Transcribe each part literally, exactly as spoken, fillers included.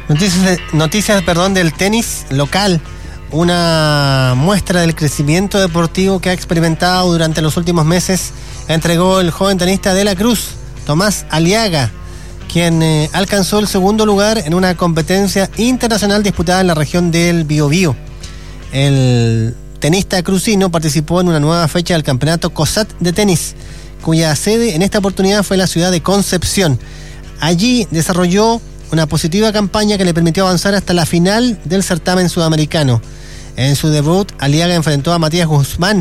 Noticias, de, noticias perdón, del tenis local. Una muestra del crecimiento deportivo que ha experimentado durante los últimos meses entregó el joven tenista de la Cruz, Tomás Aliaga, quien eh, alcanzó el segundo lugar en una competencia internacional disputada en la región del Biobío. El tenista crucino participó en una nueva fecha del campeonato COSAT de tenis, cuya sede en esta oportunidad fue la ciudad de Concepción. Allí desarrolló una positiva campaña que le permitió avanzar hasta la final del certamen sudamericano. En su debut, Aliaga enfrentó a Matías Guzmán,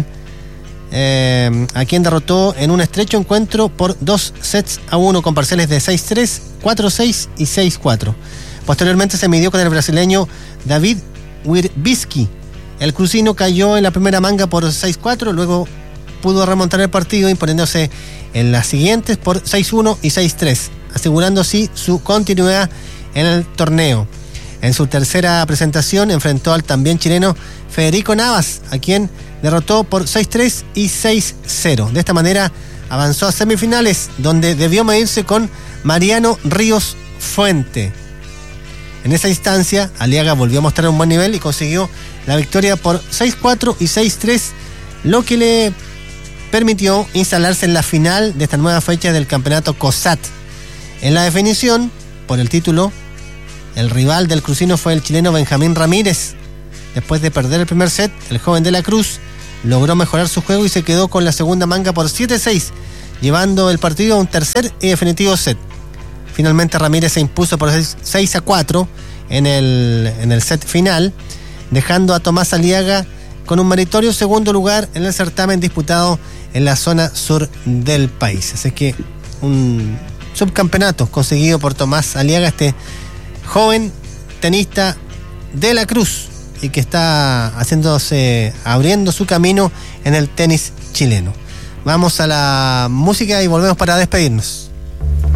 eh, a quien derrotó en un estrecho encuentro por dos sets a uno con parciales de seis tres, cuatro seis y seis cuatro. Posteriormente se midió con el brasileño David Wirbicki. El crucino cayó en la primera manga por seis cuatro, luego pudo remontar el partido imponiéndose en las siguientes por seis uno y seis tres, asegurando así su continuidad en el torneo. En su tercera presentación enfrentó al también chileno Federico Navas, a quien derrotó por seis tres y seis cero. De esta manera avanzó a semifinales, donde debió medirse con Mariano Ríos Fuente. En esa instancia, Aliaga volvió a mostrar un buen nivel y consiguió la victoria por seis cuatro y seis tres, lo que le permitió instalarse en la final de esta nueva fecha del campeonato COSAT. En la definición por el título, el rival del crucino fue el chileno Benjamín Ramírez. Después de perder el primer set, el joven de la Cruz logró mejorar su juego y se quedó con la segunda manga por siete seis, llevando el partido a un tercer y definitivo set. Finalmente Ramírez se impuso por seis a cuatro en el, en el set final, dejando a Tomás Aliaga con un meritorio segundo lugar en el certamen disputado en la zona sur del país. Así que un subcampeonato conseguido por Tomás Aliaga, este joven tenista de la Cruz, y que está haciéndose, abriendo su camino en el tenis chileno. Vamos a la música y volvemos para despedirnos.